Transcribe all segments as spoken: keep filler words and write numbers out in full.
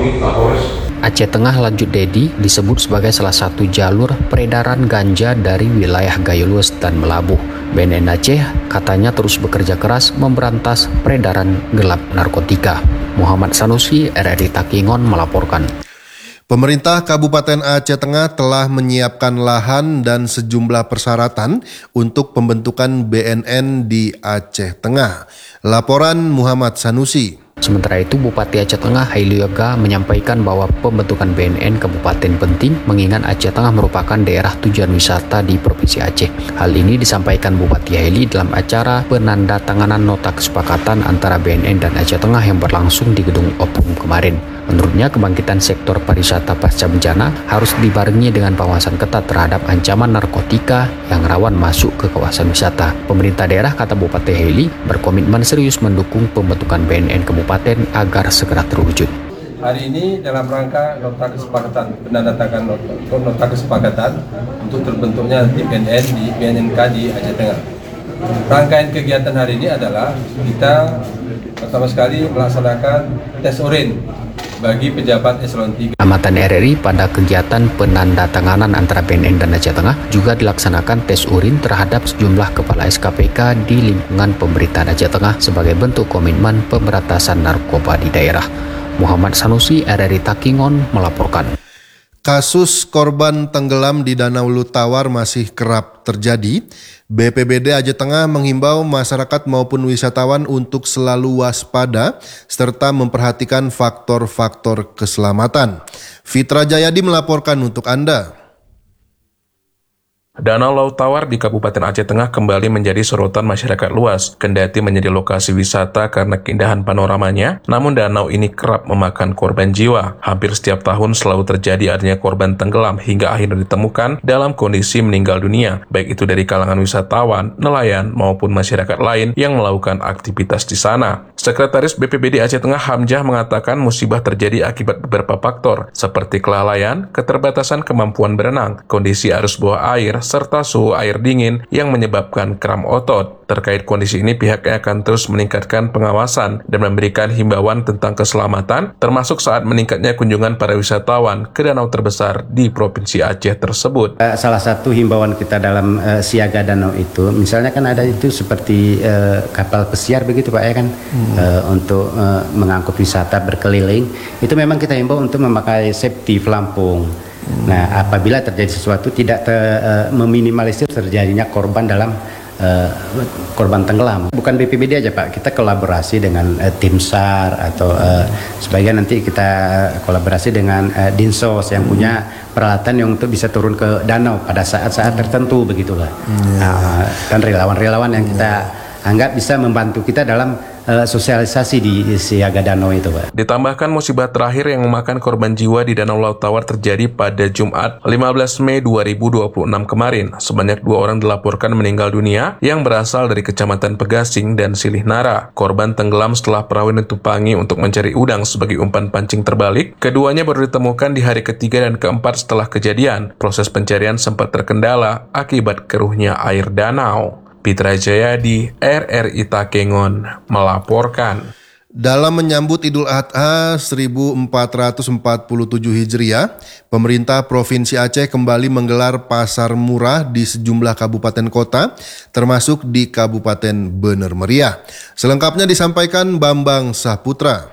Aceh Tengah Lanjut Dedi disebut sebagai salah satu jalur peredaran ganja dari wilayah Gayulus dan Melabuh. B N N Aceh katanya terus bekerja keras memberantas peredaran gelap narkotika. Muhammad Sanusi, R R I Takingon melaporkan. Pemerintah Kabupaten Aceh Tengah telah menyiapkan lahan dan sejumlah persyaratan untuk pembentukan B N N di Aceh Tengah. Laporan Muhammad Sanusi. Sementara itu, Bupati Aceh Tengah Haili Yoga menyampaikan bahwa pembentukan B N N kabupaten penting mengingat Aceh Tengah merupakan daerah tujuan wisata di Provinsi Aceh. Hal ini disampaikan Bupati Haili dalam acara penandatanganan nota kesepakatan antara B N N dan Aceh Tengah yang berlangsung di Gedung Oprum kemarin. Menurutnya, kebangkitan sektor pariwisata pasca bencana harus dibarengi dengan pengawasan ketat terhadap ancaman narkotika yang rawan masuk ke kawasan wisata. Pemerintah daerah, kata Bupati Haili, berkomitmen serius mendukung pembentukan B N N kabupaten agar segera terwujud. Hari ini dalam rangka nota kesepakatan, penandatanganan nota, nota kesepakatan untuk terbentuknya B N N di B N N K di Aceh Tengah. Rangkaian kegiatan hari ini adalah kita pertama sekali melaksanakan tes urin bagi pejabat eselon tiga. Amatan R R I pada kegiatan penandatanganan antara B N N dan Aceh Tengah juga dilaksanakan tes urin terhadap sejumlah kepala S K P K di lingkungan pemerintahan Aceh Tengah sebagai bentuk komitmen pemberantasan narkoba di daerah. Muhammad Sanusi, R R I Takingon melaporkan. Kasus korban tenggelam di Danau Lutawar masih kerap terjadi. B P B D Aceh Tengah menghimbau masyarakat maupun wisatawan untuk selalu waspada serta memperhatikan faktor-faktor keselamatan. Fitra Jayadi melaporkan untuk Anda. Danau Lutawar di Kabupaten Aceh Tengah kembali menjadi sorotan masyarakat luas. Kendati menjadi lokasi wisata karena keindahan panoramanya, namun danau ini kerap memakan korban jiwa. Hampir setiap tahun selalu terjadi adanya korban tenggelam hingga akhirnya ditemukan dalam kondisi meninggal dunia, baik itu dari kalangan wisatawan, nelayan, maupun masyarakat lain yang melakukan aktivitas di sana. Sekretaris B P B D Aceh Tengah Hamzah mengatakan musibah terjadi akibat beberapa faktor, seperti kelalaian, keterbatasan kemampuan berenang, kondisi arus bawah air, serta suhu air dingin yang menyebabkan kram otot. Terkait kondisi ini, pihaknya akan terus meningkatkan pengawasan dan memberikan himbauan tentang keselamatan, termasuk saat meningkatnya kunjungan para wisatawan ke danau terbesar di Provinsi Aceh tersebut. Salah satu himbauan kita dalam uh, siaga danau itu, misalnya kan ada itu seperti uh, kapal pesiar begitu Pak ya kan, hmm. uh, untuk uh, mengangkut wisata berkeliling, itu memang kita himbau untuk memakai safety pelampung. Nah, apabila terjadi sesuatu tidak te, uh, meminimalisir terjadinya korban dalam uh, korban tenggelam. Bukan B P B D aja Pak, kita kolaborasi dengan uh, tim SAR atau uh, sebagian nanti kita kolaborasi dengan uh, Dinsos yang punya peralatan yang untuk bisa turun ke danau pada saat-saat tertentu begitulah. Hmm. Nah, kan relawan-relawan yang kita anggap bisa membantu kita dalam uh, sosialisasi di siaga danau itu Pak. Ditambahkan musibah terakhir yang memakan korban jiwa di Danau Lutawar terjadi pada Jumat lima belas Mei dua ribu dua puluh enam kemarin. Sebanyak dua orang dilaporkan meninggal dunia yang berasal dari Kecamatan Pegasing dan Silih Nara. Korban tenggelam setelah perahu ditupangi untuk mencari udang sebagai umpan pancing terbalik. Keduanya baru ditemukan di hari ketiga dan keempat setelah kejadian. Proses pencarian sempat terkendala akibat keruhnya air danau. Fitra Jayadi, R R I Takengon melaporkan. Dalam menyambut Idul Adha seribu empat ratus empat puluh tujuh Hijriah, pemerintah Provinsi Aceh kembali menggelar pasar murah di sejumlah kabupaten kota, termasuk di Kabupaten Bener Meriah. Selengkapnya disampaikan Bambang Saputra.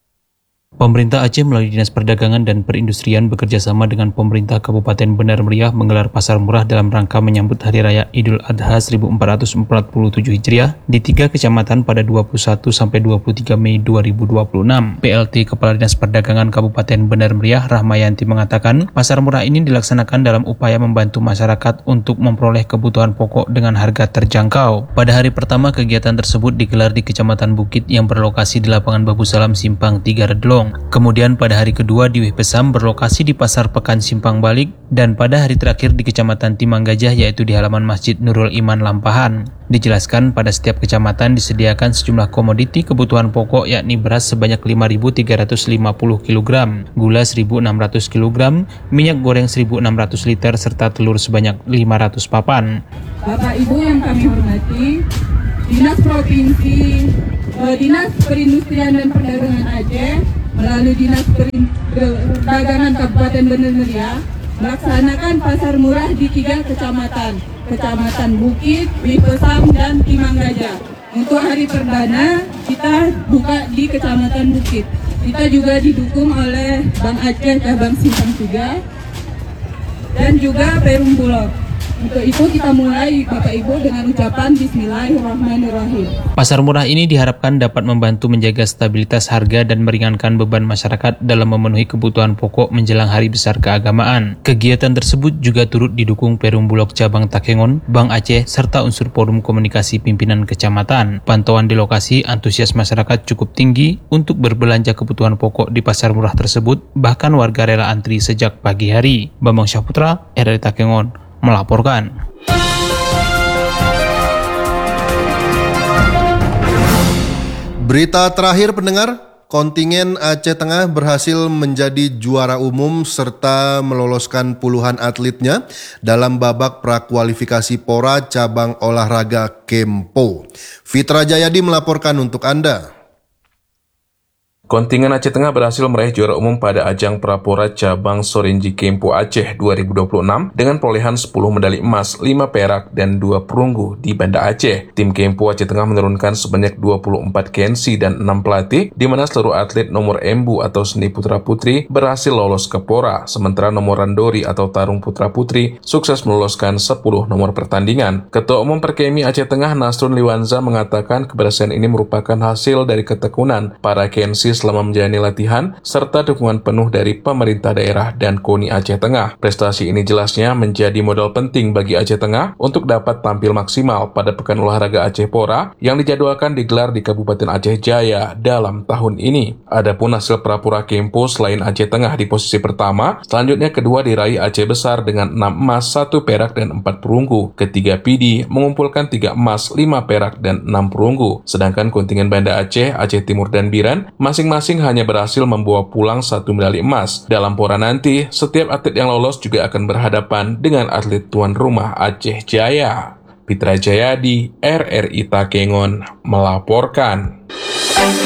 Pemerintah Aceh melalui Dinas Perdagangan dan Perindustrian bekerja sama dengan pemerintah Kabupaten Bener Meriah menggelar pasar murah dalam rangka menyambut Hari Raya Idul Adha seribu empat ratus empat puluh tujuh Hijriah di tiga kecamatan pada dua puluh satu sampai dua puluh tiga Mei dua ribu dua puluh enam. P L T Kepala Dinas Perdagangan Kabupaten Bener Meriah Rahmayanti mengatakan, pasar murah ini dilaksanakan dalam upaya membantu masyarakat untuk memperoleh kebutuhan pokok dengan harga terjangkau. Pada hari pertama, kegiatan tersebut digelar di Kecamatan Bukit yang berlokasi di Lapangan Babu Salam Simpang tiga Redlong. Kemudian pada hari kedua di Wih Pesam berlokasi di Pasar Pekan Simpang Balik, dan pada hari terakhir di Kecamatan Timang Gajah yaitu di halaman Masjid Nurul Iman Lampahan. Dijelaskan pada setiap kecamatan disediakan sejumlah komoditi kebutuhan pokok yakni beras sebanyak lima ribu tiga ratus lima puluh kilogram, gula seribu enam ratus kilogram, minyak goreng seribu enam ratus liter serta telur sebanyak lima ratus papan. Bapak Ibu yang kami hormati, Dinas Provinsi, eh, Dinas Perindustrian dan Perdagangan Aceh melalui Dinas Perdagangan Kabupaten Bener Meriah melaksanakan pasar murah di tiga kecamatan, Kecamatan Bukit, Wipesam, dan Timang Gajah. Untuk hari perdana kita buka di Kecamatan Bukit. Kita juga didukung oleh Bank Aceh Cabang Simpang tiga dan juga Perum Bulog. Untuk itu kita mulai Bapak Ibu dengan ucapan Bismillahirrahmanirrahim. Pasar murah ini diharapkan dapat membantu menjaga stabilitas harga dan meringankan beban masyarakat dalam memenuhi kebutuhan pokok menjelang hari besar keagamaan. Kegiatan tersebut juga turut didukung Perum Bulog Cabang Takengon, Bank Aceh, serta unsur Forum Komunikasi Pimpinan Kecamatan. Pantauan di lokasi, antusias masyarakat cukup tinggi untuk berbelanja kebutuhan pokok di pasar murah tersebut, bahkan warga rela antri sejak pagi hari. Bambang Syahputra, R R I Takengon, melaporkan. Berita terakhir pendengar, kontingen Aceh Tengah berhasil menjadi juara umum serta meloloskan puluhan atletnya dalam babak prakualifikasi Pora cabang olahraga Kempo. Fitra Jayadi melaporkan untuk Anda. Kontingen Aceh Tengah berhasil meraih juara umum pada ajang Prapora cabang Sorenji Kempo Aceh dua ribu dua puluh enam dengan perolehan sepuluh medali emas, lima perak, dan dua perunggu di Banda Aceh. Tim Kempo Aceh Tengah menurunkan sebanyak dua puluh empat K N C dan enam pelatih, di mana seluruh atlet nomor embu atau seni putra-putri berhasil lolos ke Pora, sementara nomor randori atau tarung putra-putri sukses meloloskan sepuluh nomor pertandingan. Ketua Umum Perkemi Aceh Tengah Nasrun Liwanza mengatakan keberhasilan ini merupakan hasil dari ketekunan para K N C selama menjalani latihan, serta dukungan penuh dari pemerintah daerah dan KONI Aceh Tengah. Prestasi ini jelasnya menjadi modal penting bagi Aceh Tengah untuk dapat tampil maksimal pada Pekan Olahraga Aceh Pora yang dijadwalkan digelar di Kabupaten Aceh Jaya dalam tahun ini. Adapun hasil Prapora Kempo selain Aceh Tengah di posisi pertama, selanjutnya kedua diraih Aceh Besar dengan enam emas, satu perak, dan empat perunggu. Ketiga P D mengumpulkan tiga emas, lima perak, dan enam perunggu. Sedangkan kontingen Banda Aceh, Aceh Timur, dan Biran masing Masing-masing hanya berhasil membawa pulang satu medali emas. Dalam Pora nanti, setiap atlet yang lolos juga akan berhadapan dengan atlet tuan rumah Aceh Jaya. Fitra Jayadi, R R I Takengon, melaporkan.